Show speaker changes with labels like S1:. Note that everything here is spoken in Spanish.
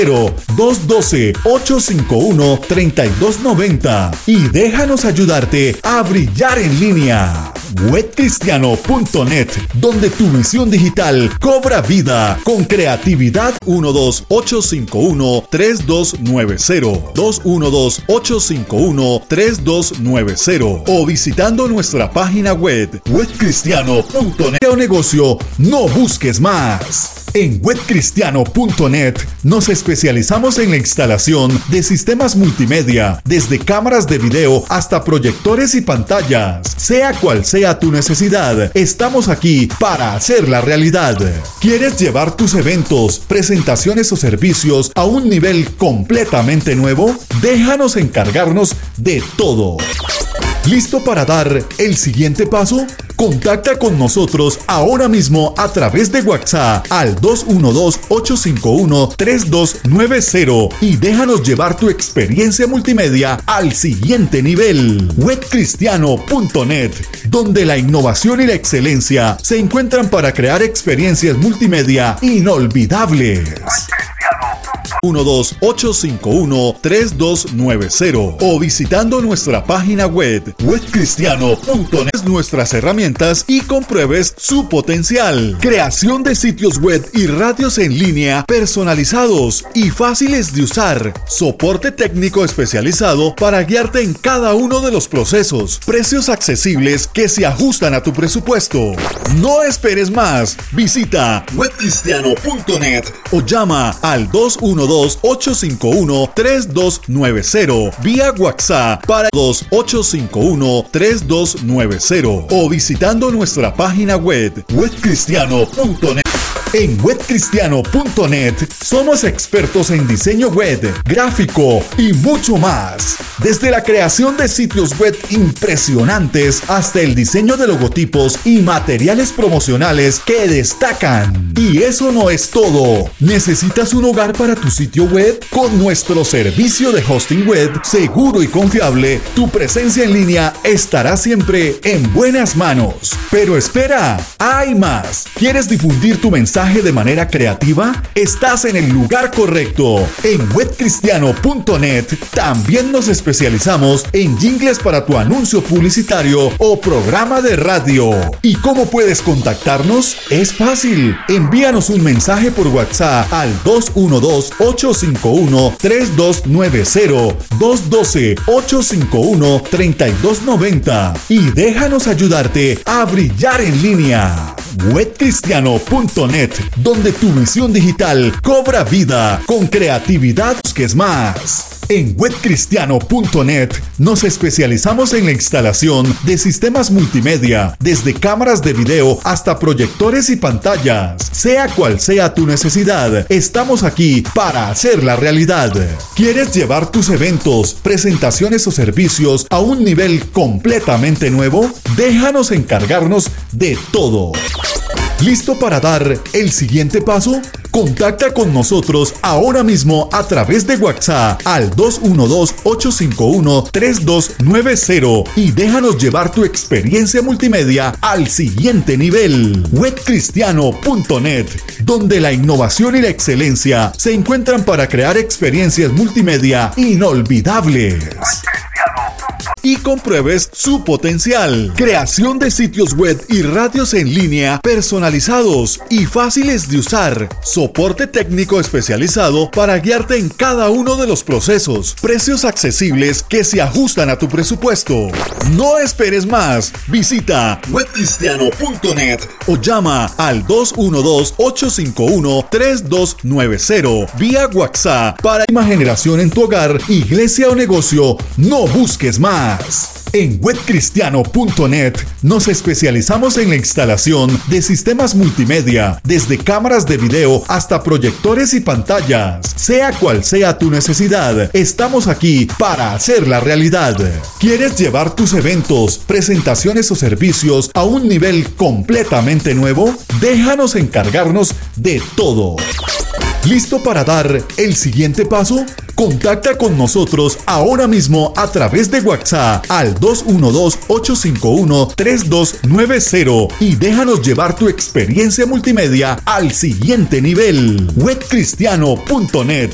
S1: 212-851-3290 y déjanos ayudarte a brillar en línea. Webcristiano.net, donde tu visión digital cobra vida con creatividad. 12851-3290, 212-851-3290 o visitando nuestra página web webcristiano.net. O negocio, no busques más. En webcristiano.net nos especializamos en la instalación de sistemas multimedia, desde cámaras de video hasta proyectores y pantallas. Sea cual sea tu necesidad, estamos aquí para hacerla realidad. ¿Quieres llevar tus eventos, presentaciones o servicios a un nivel completamente nuevo? Déjanos encargarnos de todo. ¿Listo para dar el siguiente paso? Contacta con nosotros ahora mismo a través de WhatsApp al 212-851-3290 y déjanos llevar tu experiencia multimedia al siguiente nivel. Webcristiano.net, donde la innovación y la excelencia se encuentran para crear experiencias multimedia inolvidables. 12851-3290 o visitando nuestra página web webcristiano.net. Nuestras herramientas y compruebes su potencial. Creación de sitios web y radios en línea personalizados y fáciles de usar. Soporte técnico especializado para guiarte en cada uno de los procesos. Precios accesibles que se ajustan a tu presupuesto. No esperes más. Visita webcristiano.net o llama al 212-851-3290 vía WhatsApp para 212-851-3290 o visitando nuestra página web webcristiano.net. En webcristiano.net somos expertos en diseño web, gráfico y mucho más. Desde la creación de sitios web impresionantes hasta el diseño de logotipos y materiales promocionales que destacan. Y eso no es todo. ¿Necesitas un hogar para tu sitio web? Con nuestro servicio de hosting web seguro y confiable, tu presencia en línea estará siempre en buenas manos. Pero espera, hay más. ¿Quieres difundir tu mensaje de manera creativa? Estás en el lugar correcto. En webcristiano.net también nos especializamos en jingles para tu anuncio publicitario o programa de radio. ¿Y cómo puedes contactarnos? Es fácil. Envíanos un mensaje por WhatsApp al 212-851-3290, 212-851-3290 y déjanos ayudarte a brillar en línea. Webcristiano.net, donde tu visión digital cobra vida con creatividad. ¿Qué es más? En webcristiano.net nos especializamos en la instalación de sistemas multimedia, desde cámaras de video hasta proyectores y pantallas. Sea cual sea tu necesidad, estamos aquí para hacerla realidad. ¿Quieres llevar tus eventos, presentaciones o servicios a un nivel completamente nuevo? Déjanos encargarnos de todo. ¿Listo para dar el siguiente paso? Contacta con nosotros ahora mismo a través de WhatsApp al 212-851-3290 y déjanos llevar tu experiencia multimedia al siguiente nivel. Webcristiano.net, donde la innovación y la excelencia se encuentran para crear experiencias multimedia inolvidables. Y compruebes su potencial. Creación de sitios web y radios en línea personalizados y fáciles de usar. Soporte técnico especializado para guiarte en cada uno de los procesos. Precios accesibles que se ajustan a tu presupuesto. No esperes más. Visita webcristiano.net o llama al 212-851-3290 vía WhatsApp para generación en tu hogar, iglesia o negocio. No busques más. En webcristiano.net nos especializamos en la instalación de sistemas multimedia, desde cámaras de video hasta proyectores y pantallas. Sea cual sea tu necesidad, estamos aquí para hacerla realidad. ¿Quieres llevar tus eventos, presentaciones o servicios a un nivel completamente nuevo? Déjanos encargarnos de todo. ¿Listo para dar el siguiente paso? Contacta con nosotros ahora mismo a través de WhatsApp al 212-851-3290 y déjanos llevar tu experiencia multimedia al siguiente nivel. Webcristiano.net,